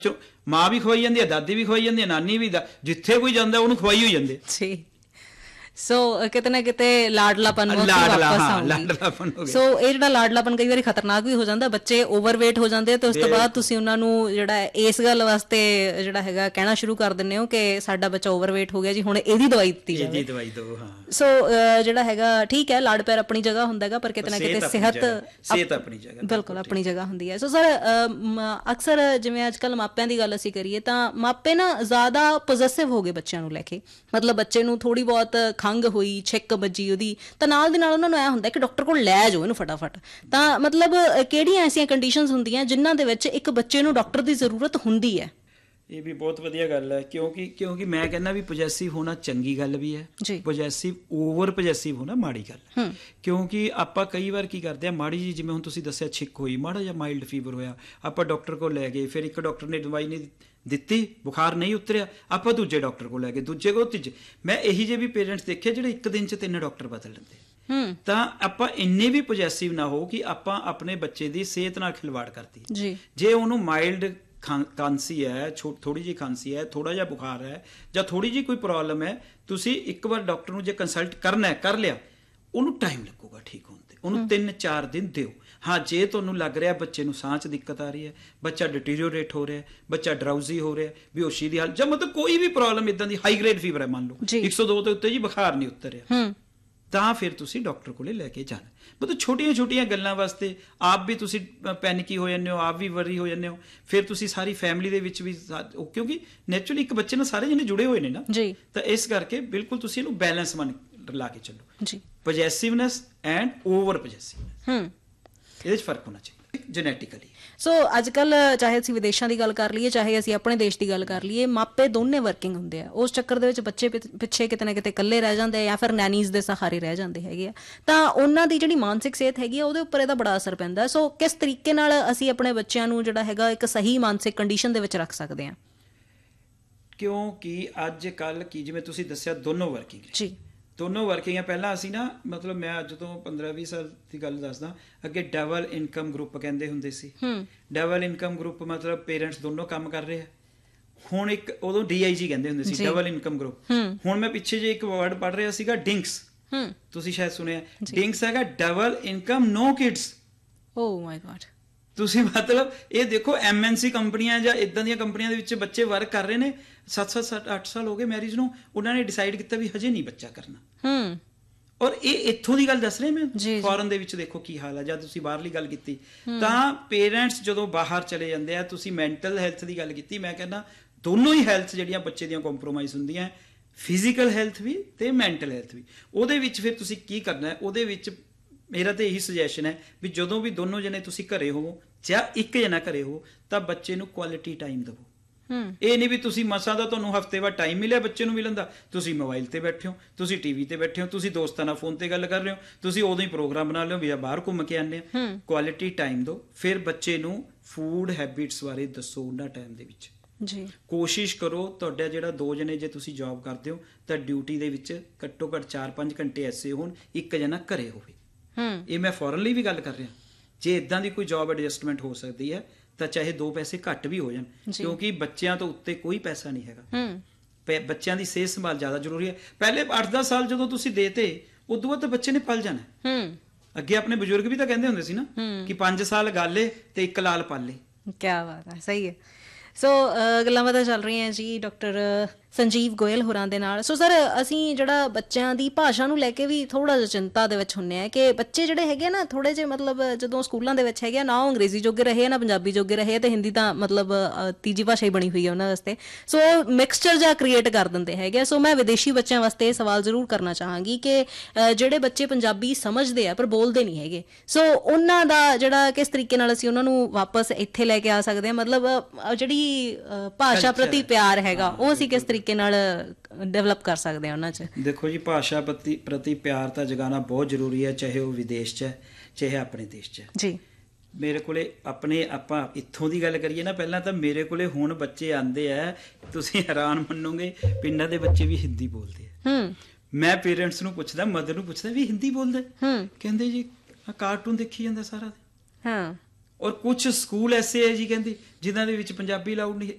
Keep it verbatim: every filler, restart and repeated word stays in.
ਚੋ ਮਾਂ ਵੀ ਖਵਾਈ ਜਾਂਦੀ ਹੈ, ਦਾਦੀ ਵੀ ਖਵਾਈ ਜਾਂਦੀ ਹੈ, ਨਾਨੀ ਵੀ, ਜਿੱਥੇ ਕੋਈ ਜਾਂਦਾ ਉਹਨੂੰ ਖਵਾਈ ਹੋਈ ਜਾਂਦੇ ਜੀ। ਸੋ ਕਿਤੇ ਨਾ ਕਿਤੇ ਲਾਡਲਾਪਨ ਲਾਡਲਾਪਨ ਹੋ ਗਿਆ। ਸੋ ਇਹ ਜਿਹੜਾ ਲਾਡਲਾਪਨ ਕਈ ਵਾਰੀ ਖਤਰਨਾਕ ਵੀ ਹੋ ਜਾਂਦਾ, ਬੱਚੇ ਓਵਰਵੇਟ ਹੋ ਜਾਂਦੇ ਤੇ ਉਸ ਤੋਂ ਬਾਅਦ ਤੁਸੀਂ ਉਹਨਾਂ ਨੂੰ ਜਿਹੜਾ ਇਸ ਗੱਲ ਵਾਸਤੇ ਜਿਹੜਾ ਹੈਗਾ ਕਹਿਣਾ ਸ਼ੁਰੂ ਕਰ ਦਿੰਦੇ ਹੋ ਕਿ ਸਾਡਾ ਬੱਚਾ ਓਵਰਵੇਟ ਹੋ ਗਿਆ ਜੀ, ਹੁਣ ਇਹਦੀ ਦਵਾਈ ਦਿੱਤੀ ਜਾਵੇ, ਇਹਦੀ ਦਵਾਈ ਦਿਓ। ਹਾਂ, ਸੋ ਜਿਹੜਾ ਹੈਗਾ ਠੀਕ ਹੈ, ਲਾਡ ਪਿਆਰ ਆਪਣੀ ਜਗ੍ਹਾ ਹੁੰਦਾ ਹੈਗਾ, ਪਰ ਕਿਤੇ ਨਾ ਕਿਤੇ ਸਿਹਤ ਸਿਹਤ ਆਪਣੀ ਜਗ੍ਹਾ ਬਿਲਕੁਲ ਆਪਣੀ ਜਗ੍ਹਾ ਹੁੰਦੀ ਹੈ। ਸੋ ਸਰ ਅਕਸਰ ਜਿਵੇਂ ਅੱਜ ਕੱਲ੍ਹ ਮਾਪਿਆਂ ਦੀ ਗੱਲ ਅਸੀਂ ਕਰੀਏ ਤਾਂ ਮਾਪੇ ਨਾ ਜ਼ਿਆਦਾ ਪੋਜ਼ੈਸਿਵ ਹੋ ਗਏ ਬੱਚਿਆਂ ਨੂੰ ਲੈ ਕੇ, ਮਤਲਬ ਬੱਚੇ ਨੂੰ ਥੋੜ੍ਹੀ ਬਹੁਤ ਖੰਘ ਹੋਈ, ਛਿੱਕ ਵੱਜੀ ਉਹਦੀ, ਤਾਂ ਨਾਲ ਦੀ ਨਾਲ ਉਹਨਾਂ ਨੂੰ ਇਹ ਹੁੰਦਾ ਕਿ ਡਾਕਟਰ ਕੋਲ ਲੈ ਜਾਓ ਇਹਨੂੰ ਫਟਾਫਟ। ਤਾਂ ਮਤਲਬ ਕਿਹੜੀਆਂ ਐਸੀਆਂ ਕੰਡੀਸ਼ਨਸ ਹੁੰਦੀਆਂ ਜਿਨ੍ਹਾਂ ਦੇ ਵਿੱਚ ਇੱਕ ਬੱਚੇ ਨੂੰ ਡਾਕਟਰ ਦੀ ਜ਼ਰੂਰਤ ਹੁੰਦੀ ਹੈ? ਇਹ ਵੀ ਬਹੁਤ ਵਧੀਆ ਗੱਲ ਹੈ, ਕਿਉਂਕਿ ਕਿਉਂਕਿ ਮੈਂ ਕਹਿੰਦਾ ਵੀ ਪੋਜੈਸਿਵ ਹੋਣਾ ਚੰਗੀ ਗੱਲ ਵੀ ਹੈ, ਪੋਜੈਸਿਵ ਓਵਰ ਪੋਜੈਸਿਵ ਹੋਣਾ ਮਾੜੀ ਗੱਲ ਹੈ। ਕਿਉਂਕਿ ਆਪਾਂ ਕਈ ਵਾਰ ਕੀ ਕਰਦੇ ਹਾਂ, ਮਾੜੀ ਜੀ ਜਿਵੇਂ ਹੁਣ ਤੁਸੀਂ ਦੱਸਿਆ ਛਿੱਕ ਹੋਈ, ਮਾੜਾ ਜਿਹਾ ਮਾਈਲਡ ਫੀਵਰ ਹੋਇਆ, ਆਪਾਂ ਡਾਕਟਰ ਕੋਲ ਲੈ ਗਏ, ਫਿਰ ਇੱਕ ਡਾਕਟਰ ਨੇ ਦਵਾਈ ਨਹੀਂ ਦਿੱਤੀ, ਬੁਖਾਰ ਨਹੀਂ ਉਤਰਿਆ, ਆਪਾਂ ਦੂਜੇ ਡਾਕਟਰ ਕੋਲ ਲੈ ਗਏ, ਦੂਜੇ ਕੋਲ ਤੀਜੇ। ਮੈਂ ਇਹੀ ਜਿਹੇ ਵੀ ਪੇਰੈਂਟਸ ਦੇਖੇ ਜਿਹੜੇ ਇੱਕ ਦਿਨ 'ਚ ਤਿੰਨ ਡਾਕਟਰ ਬਦਲ ਲੈਂਦੇ। ਤਾਂ ਆਪਾਂ ਇੰਨੇ ਵੀ ਪੋਜੈਸਿਵ ਨਾ ਹੋ ਕਿ ਆਪਾਂ ਆਪਣੇ ਬੱਚੇ ਦੀ ਸਿਹਤ ਨਾਲ ਖਿਲਵਾੜ ਕਰਦੀ। ਜੇ ਉਹਨੂੰ ਮਾਈਲਡ ਖਾਂਸੀ ਹੈ, ਥੋੜੀ ਜਿਹੀ ਖਾਂਸੀ ਹੈ, ਥੋੜਾ ਜਿਹਾ ਬੁਖਾਰ ਹੈ, ਜਾਂ ਥੋੜੀ ਜਿਹੀ ਕੋਈ ਪ੍ਰੋਬਲਮ ਹੈ, ਤੁਸੀਂ ਇੱਕ ਵਾਰ ਡਾਕਟਰ ਨੂੰ ਜੇ ਕੰਸਲਟ ਕਰਨਾ ਕਰ ਲਿਆ, ਉਹਨੂੰ ਟਾਈਮ ਲੱਗੂਗਾ ਠੀਕ ਹੋਣ ਤੇ, ਉਹਨੂੰ ਤਿੰਨ ਚਾਰ ਦਿਨ ਦਿਓ। ਹਾਂ, ਜੇ ਤੁਹਾਨੂੰ ਲੱਗ ਰਿਹਾ ਬੱਚੇ ਨੂੰ ਸਾਹ 'ਚ ਦਿੱਕਤ ਆ ਰਹੀ ਹੈ, ਬੱਚਾ ਡਿਟੀਰੀਓਰੇਟ ਹੋ ਰਿਹਾ, ਬੱਚਾ ਡਰਾਊਜ਼ੀ ਹੋ ਰਿਹਾ, ਬੇਹੋਸ਼ੀ ਦੀ ਹਾਲਤ, ਜਾਂ ਮਤਲਬ ਕੋਈ ਵੀ ਪ੍ਰੋਬਲਮ ਇੱਦਾਂ ਦੀ, ਹਾਈ ਗ੍ਰੇਡ ਫੀਵਰ ਹੈ ਮੰਨ ਲਓ ਇੱਕ ਸੌ ਦੋ ਦੇ ਉੱਤੇ ਜੀ ਬੁਖਾਰ ਨਹੀਂ ਉਤਰਿਆ, ਤਾਂ ਫਿਰ ਤੁਸੀਂ ਡਾਕਟਰ ਕੋਲੇ ਲੈ ਕੇ ਜਾਣਾ। ਮਤਲਬ ਛੋਟੀਆਂ ਛੋਟੀਆਂ ਗੱਲਾਂ ਵਾਸਤੇ ਆਪ ਵੀ ਤੁਸੀਂ ਪੈਨਿਕੀ ਹੋ ਜਾਂਦੇ ਹੋ, ਆਪ ਵੀ ਵਰੀ ਹੋ ਜਾਂਦੇ ਹੋ, ਫਿਰ ਤੁਸੀਂ ਸਾਰੀ ਫੈਮਿਲੀ ਦੇ ਵਿੱਚ ਵੀ, ਕਿਉਂਕਿ ਨੈਚੁਰਲੀ ਇੱਕ ਬੱਚੇ ਨਾਲ ਸਾਰੇ ਜਣੇ ਜੁੜੇ ਹੋਏ ਨੇ ਨਾ, ਤਾਂ ਇਸ ਕਰਕੇ ਬਿਲਕੁਲ ਤੁਸੀਂ ਇਹਨੂੰ ਬੈਲੈਂਸ ਬਣ ਲਾ ਕੇ ਚੱਲੋ। ਪੋਜੈਸਿਵਨੈਸ ਐਂਡ ਓਵਰ ਪੋਜੈਸਿਵਨੈਸ, ਇਹਦੇ 'ਚ ਫਰਕ ਹੋਣਾ ਚਾਹੀਦਾ ਜੈਨੇਟਿਕਲੀ। ਸੋ ਅੱਜ ਕੱਲ੍ਹ ਚਾਹੇ ਅਸੀਂ ਵਿਦੇਸ਼ਾਂ ਦੀ ਗੱਲ ਕਰ ਲਈਏ, ਚਾਹੇ ਅਸੀਂ ਆਪਣੇ ਦੇਸ਼ ਦੀ ਗੱਲ ਕਰ ਲਈਏ, ਮਾਪੇ ਦੋਨੇ ਵਰਕਿੰਗ ਹੁੰਦੇ ਆ, ਉਸ ਚੱਕਰ ਦੇ ਵਿੱਚ ਬੱਚੇ ਪਿੱਛੇ ਕਿਤੇ ਨਾ ਕਿਤੇ ਇਕੱਲੇ ਰਹਿ ਜਾਂਦੇ ਜਾਂ ਫਿਰ ਨੈਨੀਜ਼ ਦੇ ਸਹਾਰੇ ਰਹਿ ਜਾਂਦੇ ਹੈਗੇ ਆ, ਤਾਂ ਉਹਨਾਂ ਦੀ ਜਿਹੜੀ ਮਾਨਸਿਕ ਸਿਹਤ ਹੈਗੀ ਆ ਉਹਦੇ ਉੱਪਰ ਇਹਦਾ ਬੜਾ ਅਸਰ ਪੈਂਦਾ। ਸੋ ਕਿਸ ਤਰੀਕੇ ਨਾਲ ਅਸੀਂ ਆਪਣੇ ਬੱਚਿਆਂ ਨੂੰ ਜਿਹੜਾ ਹੈਗਾ ਇੱਕ ਸਹੀ ਮਾਨਸਿਕ ਕੰਡੀਸ਼ਨ ਦੇ ਵਿੱਚ ਰੱਖ ਸਕਦੇ ਹਾਂ? ਕਿਉਂਕਿ ਅੱਜ ਕੱਲ੍ਹ ਕੀ ਜਿਵੇਂ ਤੁਸੀਂ ਦੱਸਿਆ ਦੋਨੋਂ ਵਰਕਿੰਗ ਜੀ, ਦੋਨੋਂ ਵਰਕਿੰਗ ਹੈ। ਪਹਿਲਾਂ ਅਸੀਂ ਨਾ ਮਤਲਬ ਮੈਂ ਅੱਜ ਤੋਂ ਪੰਦਰਾਂ ਵੀਹ ਸਾਲ ਦੀ ਗੱਲ ਦੱਸਦਾ, ਅੱਗੇ ਡਬਲ ਇਨਕਮ ਗਰੁੱਪ ਕਹਿੰਦੇ ਹੁੰਦੇ ਸੀ। ਡਬਲ ਇਨਕਮ ਗਰੁੱਪ ਮਤਲਬ ਪੇਰੈਂਟਸ ਦੋਨੋਂ ਕੰਮ ਕਰ ਰਹੇ ਆ। ਹੁਣ ਇੱਕ ਉਦੋਂ ਡੀ ਆਈ ਜੀ ਕਹਿੰਦੇ ਹੁੰਦੇ ਸੀ, ਡਬਲ ਇਨਕਮ ਗਰੁੱਪ। ਹੁਣ ਮੈਂ ਪਿੱਛੇ ਜੇ ਇੱਕ ਵਰਡ ਪੜ੍ਹ ਰਿਹਾ ਸੀਗਾ, ਡਿੰਕਸ, ਤੁਸੀਂ ਸ਼ਾਇਦ ਸੁਣਿਆ, ਡਿੰਕਸ ਹੈਗਾ ਡਬਲ ਇਨਕਮ ਨੋ ਕਿਡਸ। ਓ ਮਾਈ ਗॉड, ਤੁਸੀਂ ਮਤਲਬ ਇਹ ਦੇਖੋ, ਐਮ ਐਨ ਸੀ ਕੰਪਨੀਆਂ ਜਾਂ ਇੱਦਾਂ ਦੀਆਂ ਕੰਪਨੀਆਂ ਦੇ ਵਿੱਚ ਬੱਚੇ ਵਰਕ ਕਰ ਰਹੇ ਨੇ, ਸੱਤ ਸੱਤ ਸੱਤ ਅੱਠ ਸਾਲ ਹੋ ਗਏ ਮੈਰਿਜ ਨੂੰ, ਉਹਨਾਂ ਨੇ ਡਿਸਾਈਡ ਕੀਤਾ ਵੀ ਹਜੇ ਨਹੀਂ ਬੱਚਾ ਕਰਨਾ। ਔਰ ਇਹ ਇੱਥੋਂ ਦੀ ਗੱਲ ਦੱਸ ਰਿਹਾ ਮੈਂ, ਫੋਰਨ ਦੇ ਵਿੱਚ ਦੇਖੋ ਕੀ ਹਾਲ ਹੈ। ਜਦ ਤੁਸੀਂ ਬਾਹਰਲੀ ਗੱਲ ਕੀਤੀ ਤਾਂ ਪੇਰੈਂਟਸ ਜਦੋਂ ਬਾਹਰ ਚਲੇ ਜਾਂਦੇ ਆ, ਤੁਸੀਂ ਮੈਂਟਲ ਹੈਲਥ ਦੀ ਗੱਲ ਕੀਤੀ, ਮੈਂ ਕਹਿੰਦਾ ਦੋਨੋਂ ਹੀ ਹੈਲਥ ਜਿਹੜੀਆਂ ਬੱਚੇ ਦੀਆਂ ਕੰਪਰੋਮਾਈਜ਼ ਹੁੰਦੀਆਂ, ਫਿਜ਼ੀਕਲ ਹੈਲਥ ਵੀ ਤੇ ਮੈਂਟਲ ਹੈਲਥ ਵੀ। ਉਹਦੇ ਵਿੱਚ ਫਿਰ ਤੁਸੀਂ ਕੀ ਕਰਨਾ, ਉਹਦੇ ਵਿੱਚ ਮੇਰਾ ਤਾਂ ਇਹੀ ਸੁਜੈਸ਼ਨ ਹੈ ਵੀ ਜਦੋਂ ਵੀ ਦੋਨੋਂ ਜਣੇ ਤੁਸੀਂ ਘਰੇ ਹੋਵੋ ਜਾਂ ਇੱਕ ਜਣਾ ਘਰੇ ਹੋ, ਤਾਂ ਬੱਚੇ ਨੂੰ ਕੁਆਲਿਟੀ ਟਾਈਮ ਦੇਵੋ। ਇਹ ਨਹੀਂ ਵੀ ਤੁਸੀਂ ਮਸਾਂ ਦਾ ਤੁਹਾਨੂੰ ਹਫ਼ਤੇ ਬਾਅਦ ਟਾਈਮ ਮਿਲਿਆ ਬੱਚੇ ਨੂੰ ਮਿਲਣ ਦਾ, ਤੁਸੀਂ ਮੋਬਾਈਲ ਤੇ ਬੈਠੇ ਹੋ, ਤੁਸੀਂ ਟੀਵੀ ਤੇ ਬੈਠੇ ਹੋ, ਤੁਸੀਂ ਦੋਸਤਾਂ ਨਾਲ ਫੋਨ ਤੇ ਗੱਲ ਕਰ ਰਹੇ ਹੋ, ਤੁਸੀਂ ਉਦੋਂ ਹੀ ਪ੍ਰੋਗਰਾਮ ਬਣਾ ਲਿਓ ਵੀ ਆ ਬਾਹਰ ਘੁੰਮ ਕੇ ਆਉਂਦੇ ਆ। ਕੁਆਲਿਟੀ ਟਾਈਮ ਦਿਓ। ਫਿਰ ਬੱਚੇ ਨੂੰ ਫੂਡ ਹੈਬਿਟਸ ਬਾਰੇ ਦੱਸੋ ਉਹਨਾਂ ਟਾਈਮ ਦੇ ਵਿੱਚ। ਜੀ ਕੋਸ਼ਿਸ਼ ਕਰੋ ਤੁਹਾਡਾ ਜਿਹੜਾ ਦੋ ਜਣੇ ਜੇ ਤੁਸੀਂ ਜੌਬ ਕਰਦੇ ਹੋ ਤਾਂ ਡਿਊਟੀ ਦੇ ਵਿੱਚ ਘੱਟੋ ਘੱਟ ਚਾਰ ਪੰਜ ਘੰਟੇ ਐਸੇ ਹੋਣ, ਇੱਕ ਜਣਾ ਘਰੇ ਹੋਵੇ। ਇਹ ਮੈਂ ਫੋਰਨ ਲਈ ਵੀ ਗੱਲ ਕਰ ਰਿਹਾ। ਜੇ ਇੱਦਾਂ ਦੀ ਕੋਈ ਜੌਬ ਐਡਜਸਟਮੈਂਟ ਹੋ ਸਕਦੀ ਹੈ ਤਾਂ ਚਾਹੇ ਦੋ ਪੈਸੇ ਘੱਟ ਵੀ ਹੋ ਜਾਣ, ਕਿਉਂਕਿ ਬੱਚਿਆਂ ਤੋਂ ਉੱਤੇ ਕੋਈ ਪੈਸਾ ਨਹੀਂ ਹੈਗਾ। ਬੱਚਿਆਂ ਦੀ ਸਿਹਤ ਸੰਭਾਲ ਜ਼ਿਆਦਾ ਜ਼ਰੂਰੀ ਹੈ। ਪਹਿਲੇ ਅੱਠ ਦਸ ਸਾਲ ਜਦੋਂ ਤੁਸੀਂ ਦੇਤੇ, ਉਦੋਂ ਬਾਅਦ ਤਾਂ ਬੱਚੇ ਨੇ ਪਲ ਜਾਣਾ। ਅੱਗੇ ਆਪਣੇ ਬਜ਼ੁਰਗ ਵੀ ਤਾਂ ਕਹਿੰਦੇ ਹੁੰਦੇ ਸੀ ਨਾ ਕਿ ਪੰਜ ਸਾਲ ਗਾਲੇ ਤੇ ਇੱਕ ਲਾਲ ਪਾਲੇ। ਕਿਆ ਬਾਤ ਹੈ, ਸਹੀ ਹੈ। ਸੋ ਗੱਲਾਂ ਬਾਤਾਂ ਚੱਲ ਰਹੀਆਂ ਜੀ ਡਾਕਟਰ ਸੰਜੀਵ ਗੋਇਲ ਹੋਰਾਂ ਦੇ ਨਾਲ। ਸੋ ਸਰ, ਅਸੀਂ ਜਿਹੜਾ ਬੱਚਿਆਂ ਦੀ ਭਾਸ਼ਾ ਨੂੰ ਲੈ ਕੇ ਵੀ ਥੋੜ੍ਹਾ ਜਿਹਾ ਚਿੰਤਾ ਦੇ ਵਿੱਚ ਹੁੰਦੇ ਹਾਂ ਕਿ ਬੱਚੇ ਜਿਹੜੇ ਹੈਗੇ ਨਾ ਥੋੜ੍ਹੇ ਜਿਹੇ ਮਤਲਬ ਜਦੋਂ ਸਕੂਲਾਂ ਦੇ ਵਿੱਚ ਹੈਗੇ ਆ, ਨਾ ਉਹ ਅੰਗਰੇਜ਼ੀ ਜੋਗੇ ਰਹੇ, ਨਾ ਪੰਜਾਬੀ ਜੋਗੇ ਰਹੇ, ਅਤੇ ਹਿੰਦੀ ਤਾਂ ਮਤਲਬ ਤੀਜੀ ਭਾਸ਼ਾ ਹੀ ਬਣੀ ਹੋਈ ਹੈ ਉਹਨਾਂ ਵਾਸਤੇ। ਸੋ ਮਿਕਸਚਰ ਜਿਹਾ ਕ੍ਰੀਏਟ ਕਰ ਦਿੰਦੇ ਹੈਗੇ ਆ। ਸੋ ਮੈਂ ਵਿਦੇਸ਼ੀ ਬੱਚਿਆਂ ਵਾਸਤੇ ਇਹ ਸਵਾਲ ਜ਼ਰੂਰ ਕਰਨਾ ਚਾਹਾਂਗੀ ਕਿ ਜਿਹੜੇ ਬੱਚੇ ਪੰਜਾਬੀ ਸਮਝਦੇ ਆ ਪਰ ਬੋਲਦੇ ਨਹੀਂ ਹੈਗੇ, ਸੋ ਉਹਨਾਂ ਦਾ ਜਿਹੜਾ ਕਿਸ ਤਰੀਕੇ ਨਾਲ ਅਸੀਂ ਉਹਨਾਂ ਨੂੰ ਵਾਪਸ ਇੱਥੇ ਲੈ ਕੇ ਆ ਸਕਦੇ ਹਾਂ, ਮਤਲਬ ਜਿਹੜੀ ਭਾਸ਼ਾ ਪ੍ਰਤੀ ਪਿਆਰ ਹੈਗਾ ਉਹ ਅਸੀਂ ਕਿਸ ਤਰੀਕੇ ਨਾਲ ਡਿਵੈਲਪ ਕਰ ਸਕਦੇ ਹਾਂ ਉਹਨਾਂ 'ਚ? ਦੇਖੋ ਜੀ, ਭਾਸ਼ਾ ਪ੍ਰਤੀ ਪ੍ਰਤੀ ਪਿਆਰ ਤਾਂ ਜਗਾਉਣਾ ਬਹੁਤ ਜ਼ਰੂਰੀ ਹੈ, ਚਾਹੇ ਉਹ ਵਿਦੇਸ਼ 'ਚ ਹੈ ਚਾਹੇ ਆਪਣੇ ਦੇਸ਼ 'ਚ ਹੈ ਜੀ। ਮੇਰੇ ਕੋਲੇ ਆਪਣੇ ਆਪਾਂ ਇੱਥੋਂ ਦੀ ਗੱਲ ਕਰੀਏ ਨਾ, ਪਹਿਲਾਂ ਤਾਂ ਮੇਰੇ ਕੋਲੇ ਹੁਣ ਬੱਚੇ ਆਉਂਦੇ ਆ, ਤੁਸੀਂ ਹੈਰਾਨ ਮੰਨੋਗੇ, ਪਿੰਡਾਂ ਦੇ ਬੱਚੇ ਵੀ ਹਿੰਦੀ ਬੋਲਦੇ ਆ। ਮੈਂ ਪੇਰੈਂਟਸ ਨੂੰ ਪੁੱਛਦਾ, ਮਦਰ ਨੂੰ ਪੁੱਛਦਾ ਵੀ ਹਿੰਦੀ ਬੋਲਦੇ, ਕਹਿੰਦੇ ਜੀ ਕਾਰਟੂਨ ਦੇਖੀ ਜਾਂਦਾ ਸਾਰਾ ਦਿਨ। ਔਰ ਕੁਝ ਸਕੂਲ ਐਸੇ ਹੈ ਜੀ ਕਹਿੰਦੇ ਜਿਨ੍ਹਾਂ ਦੇ ਵਿੱਚ ਪੰਜਾਬੀ ਅਲਾਉਡ ਨਹੀਂ ਹੈ।